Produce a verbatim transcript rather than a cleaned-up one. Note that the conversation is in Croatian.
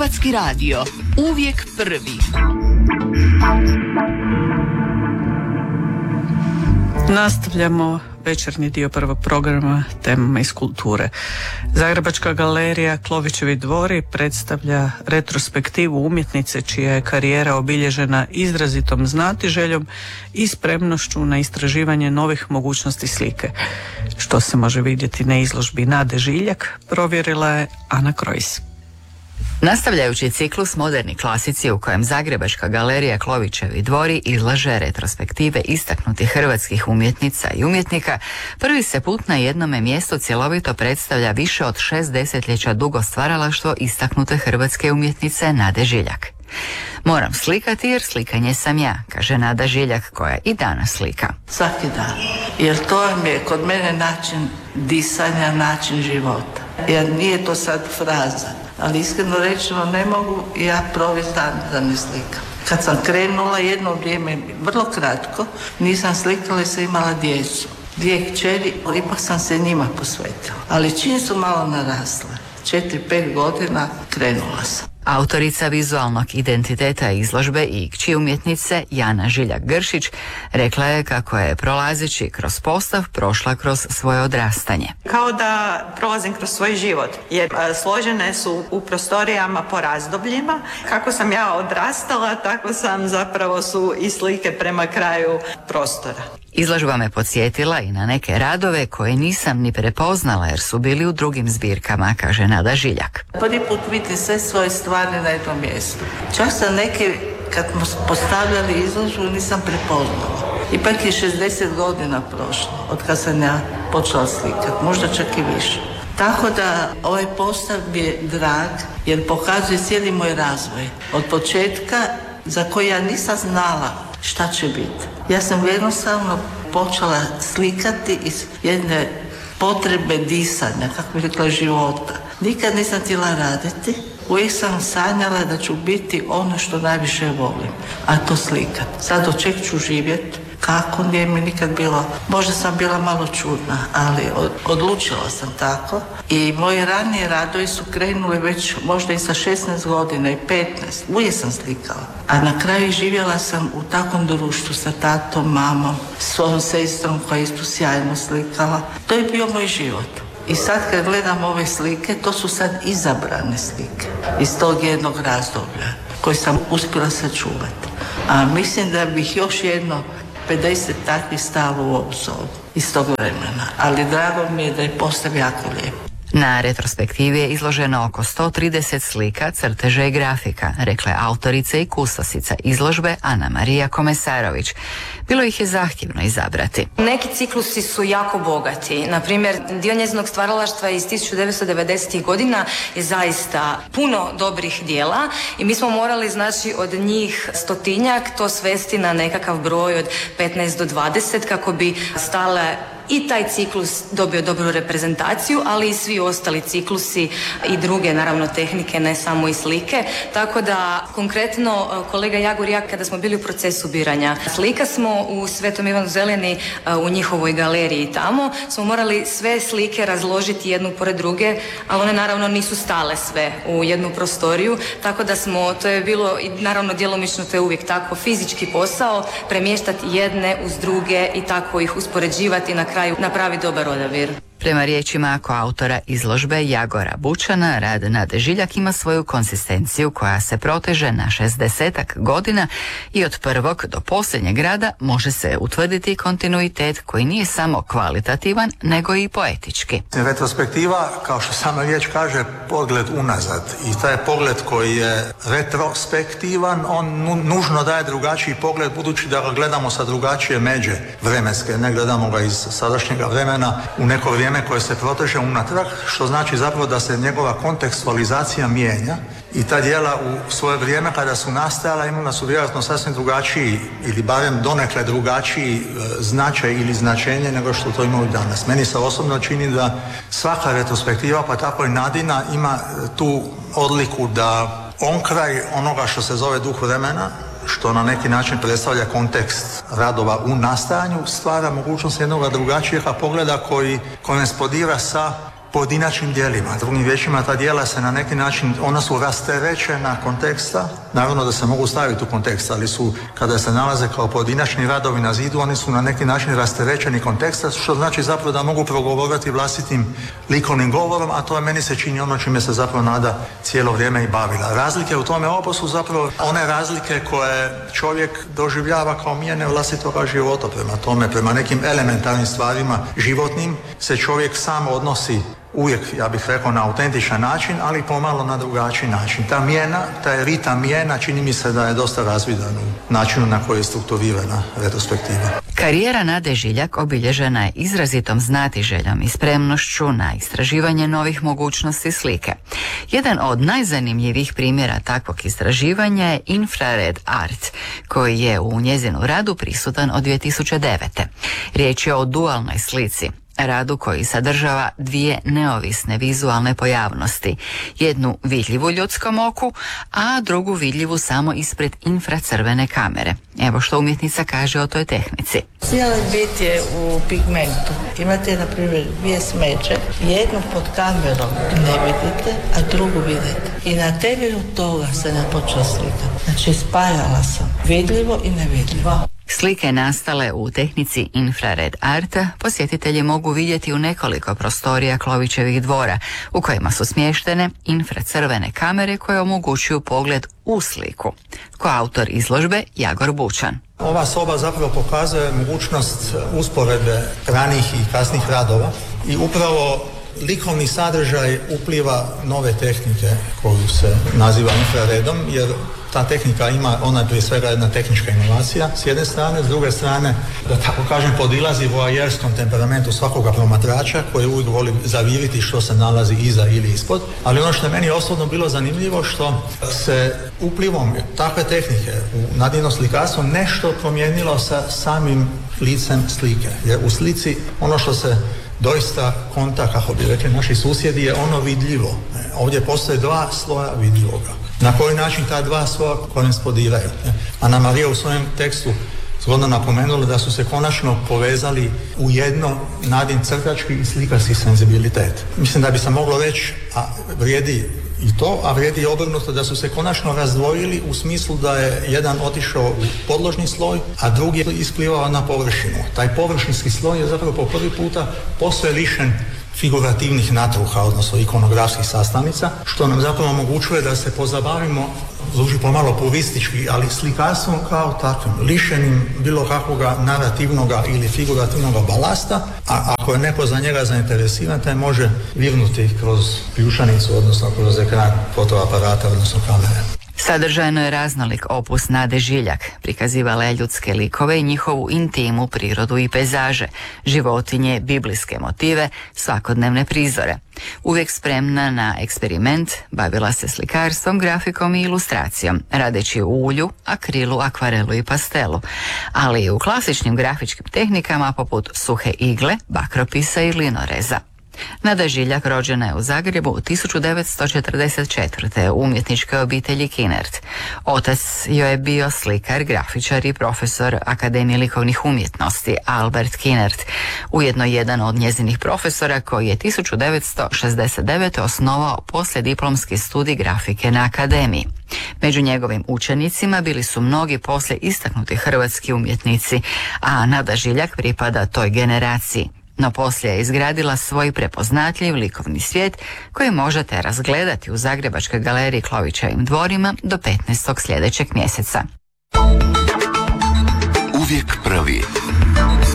Hrvatski radio, uvijek prvi. Nastavljamo večernji dio prvog programa temama iz kulture. Zagrebačka galerija Klovićevi dvori predstavlja retrospektivu umjetnice čija je karijera obilježena izrazitom znatiželjom i spremnošću na istraživanje novih mogućnosti slike. Što se može vidjeti na izložbi Nade Žiljak, provjerila je Ana Krojs. Nastavljajući ciklus Moderni klasici u kojem Zagrebačka galerija Klovićevi dvori izlaže retrospektive istaknutih hrvatskih umjetnica i umjetnika, prvi se put na jednome mjestu cjelovito predstavlja više od šest desetljeća dugo stvaralaštvo istaknute hrvatske umjetnice Nade Žiljak. Moram slikati jer slikanje sam ja, kaže Nada Žiljak koja i danas slika. Svaki dan, jer to je kod mene način disanja, način života. Jer nije to sad fraza, ali iskreno rečeno ne mogu ja provesti dan da ne slikam. Kad sam krenula jedno vrijeme, vrlo kratko, nisam slikala i sam imala djecu. Dvije kćeri, ipak sam se njima posvetila. Ali čim su malo narasle, četiri, pet godina, krenula sam. Autorica vizualnog identiteta izložbe i kći umjetnice Jana Žiljak Gršić rekla je kako je prolazeći kroz postav prošla kroz svoje odrastanje. Kao da prolazim kroz svoj život, jer složene su u prostorijama po razdobljima. Kako sam ja odrastala, tako sam zapravo su i slike prema kraju prostora. Izložba me podsjetila i na neke radove koje nisam ni prepoznala jer su bili u drugim zbirkama, kaže Nada Žiljak. Prvi put vidim sve svoje stvari na jednom mjestu. Čak sam neke, kad smo postavljali izložbu, nisam prepoznala. Ipak je šezdeset godina prošlo od kad sam ja počela slikati, možda čak i više. Tako da ovaj postav mi je drag jer pokazuje cijeli moj razvoj. Od početka za koji ja nisam znala šta će biti. Ja sam jednostavno počela slikati iz jedne potrebe disanja, kako bi rekla, života. Nikad nisam htjela raditi, uvijek sam sanjala da ću biti ono što najviše volim, a to slikat. Sad od čeg ću živjeti, kako, nije mi nikad bilo, možda sam bila malo čudna, ali od, odlučila sam tako. I moji ranije radovi su krenuli već možda i sa šesnaest godina i petnaest, uvijek sam slikala. A na kraju živjela sam u takvom društvu sa tatom, mamom, svojom sestrom koja je isto sjajno slikala. To je bio moj život. I sad kad gledam ove slike, to su sad izabrane slike iz tog jednog razdoblja koje sam uspjela sačuvati. A mislim da bih još jedno pedeset takvih stalo u ovu sobu iz tog vremena, ali drago mi je da je postav jako lijep. Na retrospektivi je izloženo oko sto trideset slika, crteža i grafika, rekla je autorica i kustosica izložbe Ana Marija Komesarović. Bilo ih je zahtjevno izabrati. Neki ciklusi su jako bogati. Na primjer, dio njezinog stvaralaštva iz tisuću devetsto devedesetih godina je zaista puno dobrih dijela i mi smo morali, znači, od njih stotinjak to svesti na nekakav broj od petnaest do dvadeset kako bi stale i taj ciklus dobio dobru reprezentaciju, ali i svi ostali ciklusi i druge, naravno, tehnike, ne samo i slike. Tako da, konkretno, kolega Jagor i ja, kada smo bili u procesu biranja slika, smo u Svetom Ivanu Zeleni, u njihovoj galeriji tamo, smo morali sve slike razložiti jednu pored druge, ali one naravno nisu stale sve u jednu prostoriju, tako da smo, to je bilo, i naravno djelomično to je uvijek tako, fizički posao, premještati jedne uz druge i tako ih uspoređivati, na kraju napravi dobar odabir. Prema riječima koautora izložbe Jagora Bučana, rad Nade Žiljak ima svoju konsistenciju koja se proteže na šezdesetak godina i od prvog do posljednjeg rada može se utvrditi kontinuitet koji nije samo kvalitativa nego i poetički. Retrospektiva, kao što sama riječ kaže, pogled unazad, i taj pogled koji je retrospektivan, on nužno daje drugačiji pogled budući da ga gledamo sa drugačije međe vremenske, ne gledamo ga iz sadašnjega vremena u neko vrijeme koje se proteže unatrag, što znači zapravo da se njegova kontekstualizacija mijenja i ta djela u svoje vrijeme kada su nastajala imala su vjerojatno sasvim drugačiji ili barem donekle drugačiji značaj ili značenje nego što to imaju danas. Meni se osobno čini da svaka retrospektiva, pa tako i Nadina, ima tu odliku da on kraj onoga što se zove duh vremena, što na neki način predstavlja kontekst radova u nastajanju, stvara mogućnost jednog drugačijeg pogleda koji korespondira sa pojedinačnim dijelima. Drugim riječima, ta dijela se na neki način, ona su rasterećena konteksta, naravno da se mogu staviti u kontekst, ali su, kada se nalaze kao pojedinačni radovi na zidu, oni su na neki način rasterećeni konteksta, što znači zapravo da mogu progovoriti vlastitim likovnim govorom, a to je, meni se čini, ono čime se zapravo Nada cijelo vrijeme i bavila. Razlike u tome opusu zapravo one razlike koje čovjek doživljava kao mijene vlastitoga života. Prema tome, prema nekim elementarnim stvarima životnim se čovjek sam odnosi uvijek, ja bih rekao, na autentičan način, ali pomalo na drugačiji način. Ta mijena, taj ritam mijena, čini mi se da je dosta razvidan u načinu na koji je strukturirana retrospektiva. Karijera Nade Žiljak obilježena je izrazitom znatiželjom i spremnošću na istraživanje novih mogućnosti slike. Jedan od najzanimljivijih primjera takvog istraživanja je infrared art, koji je u njezinu radu prisutan od dvije tisuće devete. Riječ je o dualnoj slici, radu koji sadržava dvije neovisne vizualne pojavnosti, jednu vidljivu ljudskom oku, a drugu vidljivu samo ispred infracrvene kamere. Evo što umjetnica kaže o toj tehnici. Cijeli bit je u pigmentu. Imate, na primjer, dvije smeće, jednu pod kamerom ne vidite, a drugu vidite. I na temelju toga se ne počela slikati. Znači, spajala sam vidljivo i nevidljivo. Slike nastale u tehnici infrared arta posjetitelji mogu vidjeti u nekoliko prostorija Klovićevih dvora, u kojima su smještene infracrvene kamere koje omogućuju pogled u sliku. Koautor izložbe Jagor Bučan. Ova soba zapravo pokazuje mogućnost usporedbe ranijih i kasnih radova i upravo likovni sadržaj upliva nove tehnike koju se naziva infraredom, jer ta tehnika ima, ona je prije svega jedna tehnička inovacija s jedne strane, s druge strane, da tako kažem, podilazi voajerskom temperamentu svakoga promatrača koji uvijek voli zaviriti što se nalazi iza ili ispod. Ali ono što je meni osobno bilo zanimljivo, što se uplivom takve tehnike u Nadino slikarstvo nešto promijenilo sa samim licem slike. Jer u slici ono što se doista konta, kako bi rekli naši susjedi, je ono vidljivo. Ovdje postoje dva sloja vidljivoga. Na koji način ta dva sloja korespondiraju. Ana Marija u svojem tekstu zgodno napomenula da su se konačno povezali u jedno Nadin crtački i slikarski senzibilitet. Mislim da bi se moglo reći, a vrijedi i to, a vrijedi i obrnuto, da su se konačno razdvojili u smislu da je jedan otišao u podložni sloj, a drugi je isplivao na površinu. Taj površinski sloj je zapravo po prvi puta posve lišen figurativnih natruha, odnosno ikonografskih sastavnica, što nam zapravo omogućuje da se pozabavimo, zvuči pomalo puristički, ali slikarstvom kao takvim, lišenim bilo kakvoga narativnoga ili figurativnoga balasta, a ako je neko za njega zainteresiran, taj može virnuti kroz ključanicu, odnosno kroz ekran fotoaparata, odnosno kamere. Sadržajno je raznolik opus Nade Žiljak. Prikazivala je ljudske likove i njihovu intimu, prirodu i pejzaže, životinje, biblijske motive, svakodnevne prizore. Uvijek spremna na eksperiment, bavila se slikarstvom, grafikom i ilustracijom, radeći u ulju, akrilu, akvarelu i pastelu, ali i u klasičnim grafičkim tehnikama poput suhe igle, bakropisa i linoreza. Nada Žiljak rođena je u Zagrebu tisuću devetsto četrdeset četvrte. u umjetničkoj obitelji Kinert. Otac joj je bio slikar, grafičar i profesor Akademije likovnih umjetnosti Albert Kinert, ujedno jedan od njezinih profesora koji je tisuću devetsto šezdeset devete. osnovao poslijediplomski studij grafike na Akademiji. Među njegovim učenicima bili su mnogi poslije istaknuti hrvatski umjetnici, a Nada Žiljak pripada toj generaciji. No poslije je izgradila svoj prepoznatljiv likovni svijet koji možete razgledati u Zagrebačkoj galeriji Klovićevim dvorima do petnaestog sljedećeg mjeseca. Uvijek prvi.